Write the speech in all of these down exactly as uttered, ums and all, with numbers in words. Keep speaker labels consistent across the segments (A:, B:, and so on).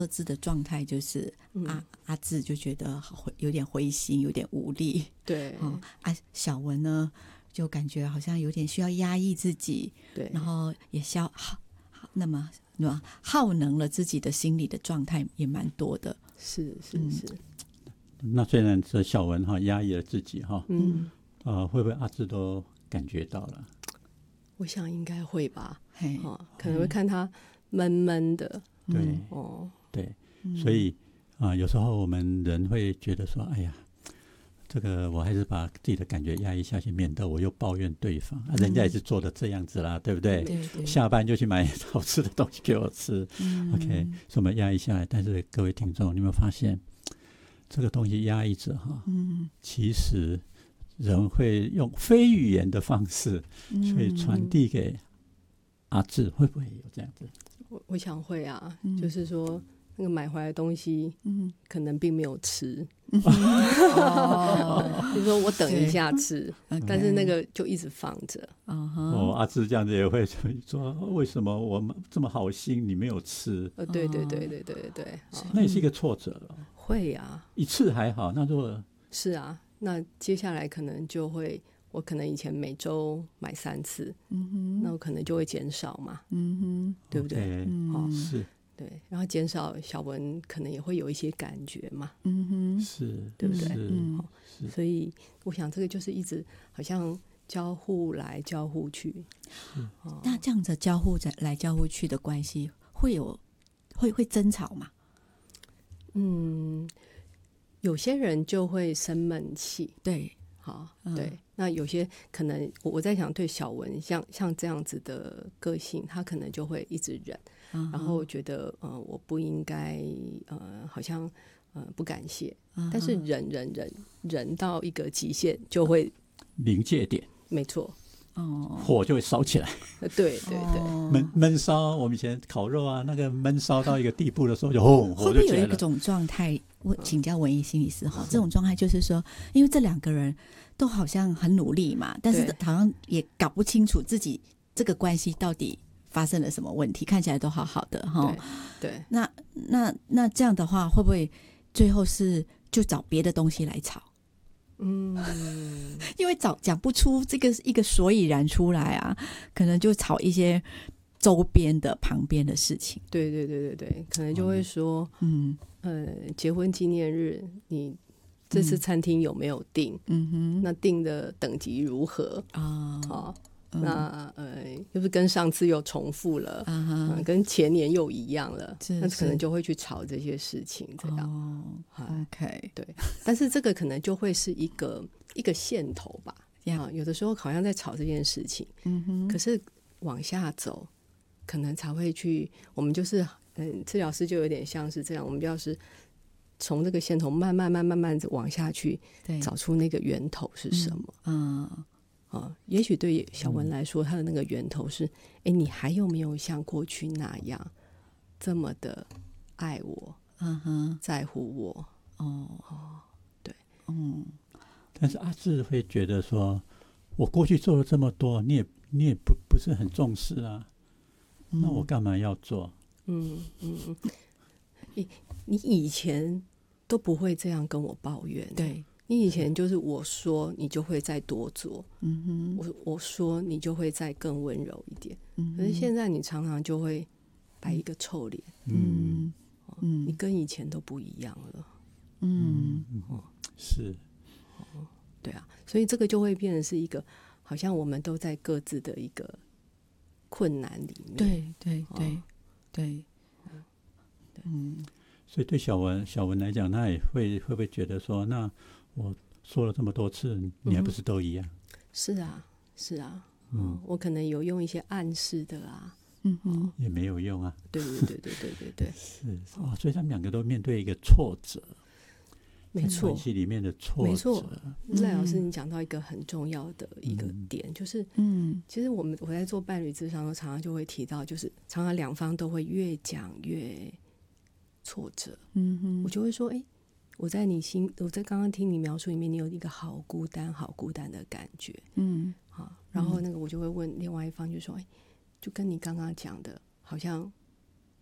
A: 各自的状态就是、嗯、阿阿志就觉得有点灰心，有点无力，
B: 对、
A: 哦、啊小文呢就感觉好像有点需要压抑自己，
B: 对，
A: 然后也消那么那么耗能了自己的心理的状态也蛮多的，
B: 是是是、
C: 嗯、那虽然这小文哈压抑了自己哈，
B: 嗯
C: 呃，会不会阿志都感觉到了？
B: 我想应该会吧，
A: 哦、
B: 可能会看他闷闷的，
C: 对、
B: 嗯、哦
C: 对，所以啊、呃，有时候我们人会觉得说，哎呀，这个我还是把自己的感觉压抑下去，免得我又抱怨对方、啊、人家也是做的这样子啦，对不对？
A: 对对，
C: 下班就去买好吃的东西给我吃、嗯、OK， 所以我们压抑下来。但是各位听众，你有没有发现这个东西压抑着哈、嗯，其实人会用非语言的方式去传递给阿志，会不会有这样子？
B: 我我想会啊、嗯、就是说那个买回来的东西、嗯、可能并没有吃、嗯哦、就是说我等一下吃，但是那个就一直放着、
C: uh-huh. 哦，阿志这样子也会说为什么我这么好心你没有吃、
B: 呃、对对对对对对对、
C: 哦、那也是一个挫折了。
B: 会啊，
C: 一次还好，那如果
B: 是啊，那接下来可能就会，我可能以前每周买三次，嗯哼，那我可能就会减少嘛，嗯哼，对不对？
C: okay,
B: 嗯、哦，
C: 是，
B: 对，然后减少小文可能也会有一些感觉嘛，
A: 嗯哼，
C: 是，
B: 对不对？
C: 嗯、
B: 哦，所以我想这个就是一直好像交互来交互去，
A: 哦、那这样子交互来交互去的关系会有会会争吵吗？
B: 嗯。有些人就会生闷气，
A: 对，
B: 好、嗯，对。那有些可能，我在想，对小文像像这样子的个性，他可能就会一直忍，嗯、然后觉得呃，我不应该呃，好像呃不感谢，嗯、但是忍忍忍忍到一个极限，就会
C: 临界点，
B: 没错。
A: 哦，
C: 火就会烧起来。
B: 对对对，
C: 闷闷烧，我们以前烤肉啊，那个闷烧到一个地步的时候就，就轰，火就起来了。
A: 会不会有一种状态？我请教文艺心理师哈，这种状态就是说，因为这两个人都好像很努力嘛，但是好像也搞不清楚自己这个关系到底发生了什么问题，看起来都好好的哈。
B: 对，对
A: 那那那这样的话，会不会最后是就找别的东西来吵？嗯，因为找讲不出这个一个所以然出来啊，可能就吵一些周边的旁边的事情。
B: 对对对对对，可能就会说，嗯呃，结婚纪念日你这次餐厅有没有订？嗯哼，那订的等级如何啊？哦嗯、那呃，又是跟上次又重复了，啊呃、跟前年又一样了，那可能就会去吵这些事情，这样。
A: 哦、OK，
B: 对，但是这个可能就会是一个一个线头吧。啊、有的时候好像在吵这件事情，嗯哼，可是往下走，可能才会去，我们就是嗯，治疗师就有点像是这样，我们要是从这个线头慢慢慢慢慢慢往下去，找出那个源头是什么。嗯。嗯哦、也许对小文来说，他的那个源头是，哎，你还有没有像过去那样这么的爱我，嗯哼，在乎我？哦哦，对，
C: 嗯。但是阿志会觉得说，我过去做了这么多，你也你也不不是很重视啊，嗯、那我干嘛要做？嗯
B: 嗯嗯，你你以前都不会这样跟我抱怨，
A: 对。
B: 你以前就是我说你就会再多做，嗯哼，我我说你就会再更温柔一点，嗯，可是现在你常常就会摆一个臭脸，嗯嗯，你跟以前都不一样了，
C: 嗯嗯、哦，是，
B: 哦，对啊，所以这个就会变成是一个好像我们都在各自的一个困难里面，
A: 对对对、哦、对，
C: 嗯，所以对小文小文来讲，他也会会不会觉得说，那我说了这么多次，你还不是都一样？
B: 嗯、是啊，是啊，嗯，我可能有用一些暗示的啊，嗯
C: 哼，也没有用啊。
B: 对对对对对对对，
C: 是哦，所以他们两个都面对一个挫折，
B: 没错，
C: 关系里面的挫折。
B: 没错，赖老师，你讲到一个很重要的一个点，嗯、就是，嗯，其实我们我在做伴侣咨商的时候，常常就会提到，就是常常两方都会越讲越挫折，嗯哼，我就会说，哎。我在你心，我在刚刚听你描述里面，你有一个好孤单、好孤单的感觉，嗯，好，然后那个我就会问另外一方，就说，哎，就跟你刚刚讲的，好像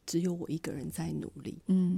B: 只有我一个人在努力。
A: 嗯。